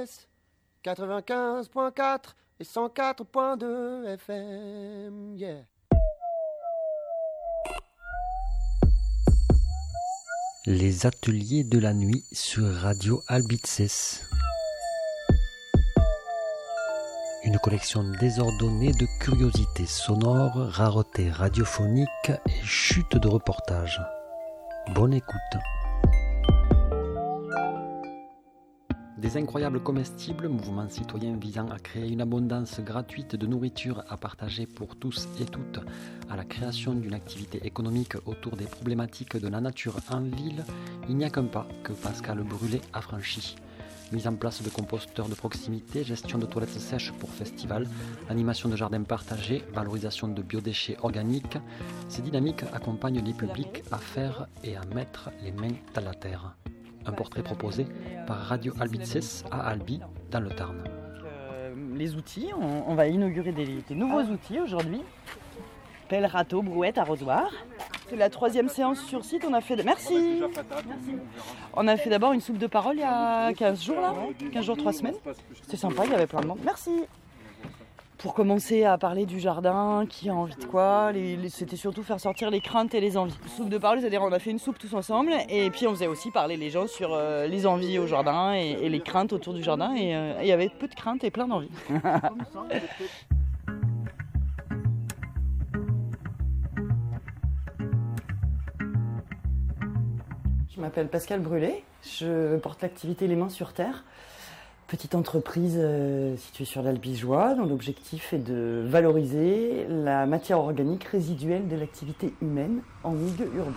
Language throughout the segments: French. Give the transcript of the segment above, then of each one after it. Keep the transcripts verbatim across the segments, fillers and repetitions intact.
S, quatre-vingt-quinze virgule quatre et cent quatre virgule deux F M, yeah. Les ateliers de la nuit sur Radio Albitzes. Une collection désordonnée de curiosités sonores, raretés radiophoniques et chutes de reportages. Bonne écoute. Des incroyables comestibles, mouvement citoyen visant à créer une abondance gratuite de nourriture à partager pour tous et toutes, à la création d'une activité économique autour des problématiques de la nature en ville, il n'y a qu'un pas que Pascal Brûlé a franchi. Mise en place de composteurs de proximité, gestion de toilettes sèches pour festival, animation de jardins partagés, valorisation de biodéchets organiques, ces dynamiques accompagnent les publics à faire et à mettre les mains dans la terre. Un portrait proposé par Radio Albitzes à Albi, dans le Tarn. Euh, les outils, on, on va inaugurer des, des nouveaux outils aujourd'hui. Pelle, râteau, brouette, arrosoir. C'est la troisième séance sur site. On a fait. De... Merci. Merci. On a fait d'abord une soupe de parole il y a quinze jours là, quinze jours, trois semaines. C'était sympa, il y avait plein de monde. Merci. Pour commencer à parler du jardin, qui a envie de quoi, les, les, c'était surtout faire sortir les craintes et les envies. Soupe de parole, c'est-à-dire on a fait une soupe tous ensemble et puis on faisait aussi parler les gens sur euh, les envies au jardin et, et les craintes autour du jardin et euh, il y avait peu de craintes et plein d'envies. Je m'appelle Pascal Brûlé, je porte l'activité Les Mains sur Terre. Petite entreprise euh, située sur l'Albigeois, dont l'objectif est de valoriser la matière organique résiduelle de l'activité humaine en milieu urbain.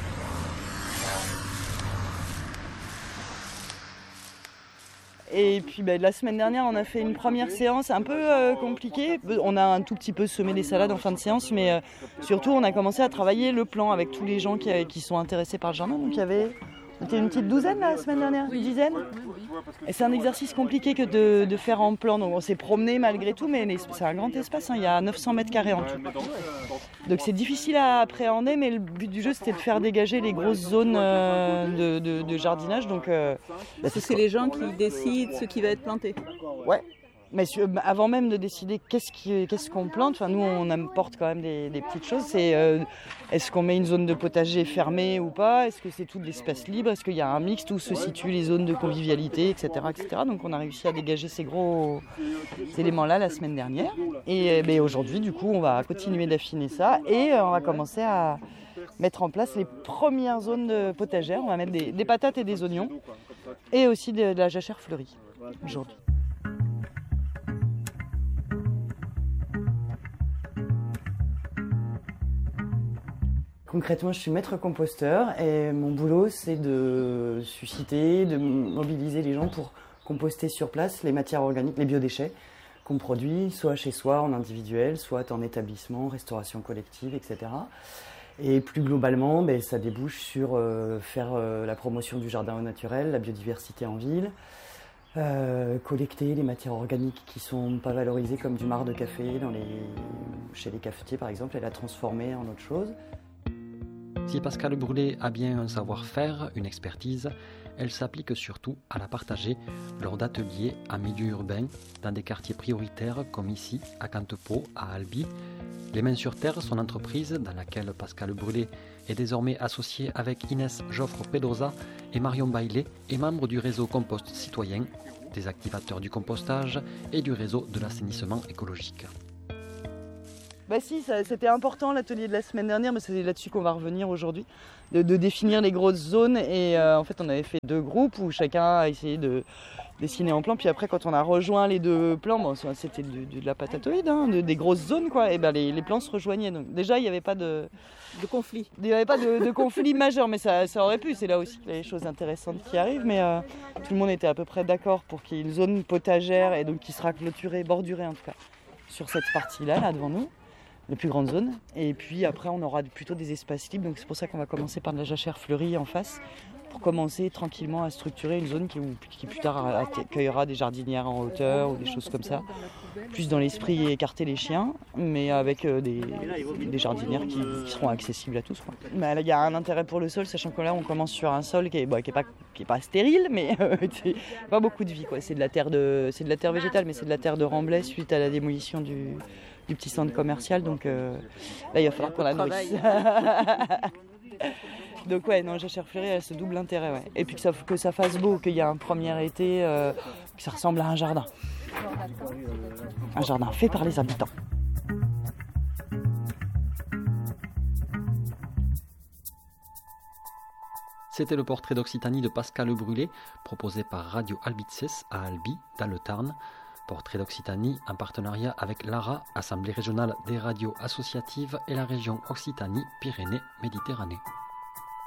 Et puis bah, la semaine dernière, on a fait une première séance un peu euh, compliquée. On a un tout petit peu semé des salades en fin de séance, mais euh, surtout on a commencé à travailler le plan avec tous les gens qui, qui sont intéressés par le jardin. Donc il y avait... C'était une petite douzaine la semaine dernière, une dizaine. Et c'est un exercice compliqué que de, de faire en plan. Donc on s'est promené malgré tout, mais c'est un grand espace, hein. Il y a neuf cents mètres carrés en tout. Donc c'est difficile à appréhender, mais le but du jeu c'était de faire dégager les grosses zones euh, de, de, de jardinage. Donc, euh, bah, c'est, c'est les gens qui décident ce qui va être planté. Ouais. Mais avant même de décider qu'est-ce, qui, qu'est-ce qu'on plante, enfin nous on apporte quand même des, des petites choses. C'est euh, est-ce qu'on met une zone de potager fermée ou pas? Est-ce que c'est tout de l'espace libre? Est-ce qu'il y a un mixte où se situent les zones de convivialité, et cetera, et cetera. Donc on a réussi à dégager ces gros éléments-là la semaine dernière. Et ben, aujourd'hui du coup on va continuer d'affiner ça et on va commencer à mettre en place les premières zones de potagères. On va mettre des, des patates et des oignons et aussi de, de la jachère fleurie aujourd'hui. Concrètement, je suis maître composteur et mon boulot, c'est de susciter, de mobiliser les gens pour composter sur place les matières organiques, les biodéchets qu'on produit, soit chez soi, en individuel, soit en établissement, restauration collective, et cetera. Et plus globalement, ben, ça débouche sur euh, faire euh, la promotion du jardin au naturel, la biodiversité en ville, euh, collecter les matières organiques qui ne sont pas valorisées comme du marc de café dans les... chez les cafetiers par exemple, et la transformer en autre chose. Si Pascal Brûlé a bien un savoir-faire, une expertise, elle s'applique surtout à la partager lors d'ateliers en milieu urbain, dans des quartiers prioritaires comme ici, à Cantepeau, à Albi. Les Mains sur Terre, son entreprise, dans laquelle Pascal Brûlé est désormais associé avec Inès Joffre-Pedrosa et Marion Baillet, est membre du réseau Compost Citoyen, des activateurs du compostage et du réseau de l'assainissement écologique. Bah si, ça, c'était important l'atelier de la semaine dernière, mais c'est là-dessus qu'on va revenir aujourd'hui, de, de définir les grosses zones. Et euh, en fait, on avait fait deux groupes où chacun a essayé de dessiner en plan. Puis après, quand on a rejoint les deux plans, bon, c'était de, de, de la patatoïde, hein, de, des grosses zones, quoi. Et ben les, les plans se rejoignaient. Donc déjà, il n'y avait pas de, de conflit. Il n'y avait pas de, de conflit majeur, mais ça, ça aurait pu. C'est là aussi les choses intéressantes qui arrivent. Mais euh, tout le monde était à peu près d'accord pour qu'il y ait une zone potagère et donc qui sera clôturée, bordurée en tout cas, sur cette partie-là, là devant nous. La plus grande zone, et puis après on aura plutôt des espaces libres, donc c'est pour ça qu'on va commencer par de la jachère fleurie en face, pour commencer tranquillement à structurer une zone qui, qui plus tard accueillera des jardinières en hauteur ou des choses comme ça. Plus dans l'esprit écarter les chiens, mais avec euh, des, des jardinières qui, qui seront accessibles à tous, quoi. Mais là, il y a un intérêt pour le sol, sachant que là, on commence sur un sol qui est, bon, qui est, pas, qui est pas stérile, mais euh, c'est pas beaucoup de vie, quoi. C'est de la terre de, c'est de la terre végétale, mais c'est de la terre de remblai suite à la démolition du, du petit centre commercial. Donc euh, là, il va falloir qu'on la nourrisse. Donc ouais, non, Jachère Fleurie, elle a ce double intérêt, ouais. Et puis que ça, que ça fasse beau, qu'il y a un premier été, euh, que ça ressemble à un jardin. Un jardin fait par les habitants. C'était le portrait d'Occitanie de Pascal Brûlé, proposé par Radio Albices à Albi, dans le Tarn. Portrait d'Occitanie en partenariat avec l'A R A, Assemblée régionale des radios associatives, et la région Occitanie-Pyrénées-Méditerranée.